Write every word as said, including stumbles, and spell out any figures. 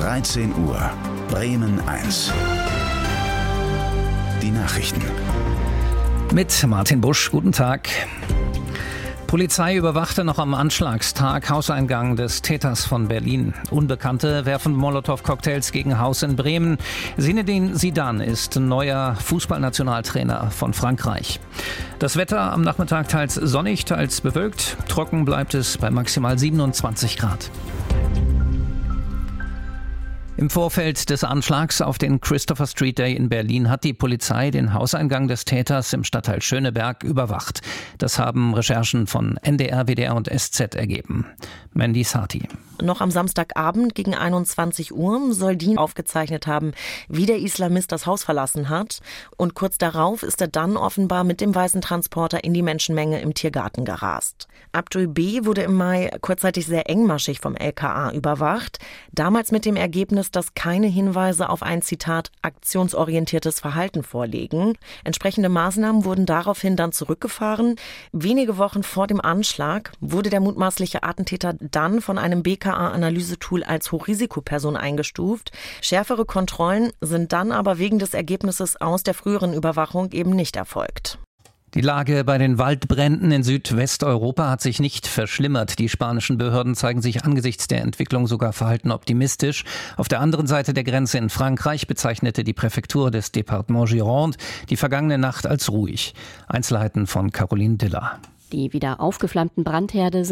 dreizehn Uhr, Bremen eins. Die Nachrichten. Mit Martin Busch, guten Tag. Polizei überwachte noch am Anschlagstag Hauseingang des Täters von Berlin. Unbekannte werfen Molotow-Cocktails gegen Haus in Bremen. Zinedine Zidane ist neuer Fußballnationaltrainer von Frankreich. Das Wetter am Nachmittag teils sonnig, teils bewölkt. Trocken bleibt es bei maximal siebenundzwanzig Grad. Im Vorfeld des Anschlags auf den Christopher Street Day in Berlin hat die Polizei den Hauseingang des Täters im Stadtteil Schöneberg überwacht. Das haben Recherchen von N D R, W D R und S Z ergeben. Mandy Sati. Noch am Samstagabend gegen einundzwanzig Uhr soll Dean aufgezeichnet haben, wie der Islamist das Haus verlassen hat. Und kurz darauf ist er dann offenbar mit dem weißen Transporter in die Menschenmenge im Tiergarten gerast. Abdul B. wurde im Mai kurzzeitig sehr engmaschig vom L K A überwacht. Damals mit dem Ergebnis, dass keine Hinweise auf ein, Zitat, aktionsorientiertes Verhalten vorliegen. Entsprechende Maßnahmen wurden daraufhin dann zurückgefahren. Wenige Wochen vor dem Anschlag wurde der mutmaßliche Attentäter dann von einem B K A-Analysetool als Hochrisikoperson eingestuft. Schärfere Kontrollen sind dann aber wegen des Ergebnisses aus der früheren Überwachung eben nicht erfolgt. Die Lage bei den Waldbränden in Südwesteuropa hat sich nicht verschlimmert. Die spanischen Behörden zeigen sich angesichts der Entwicklung sogar verhalten optimistisch. Auf der anderen Seite der Grenze in Frankreich bezeichnete die Präfektur des Departement Gironde die vergangene Nacht als ruhig. Einzelheiten von Caroline Diller. Die wieder aufgeflammten Brandherde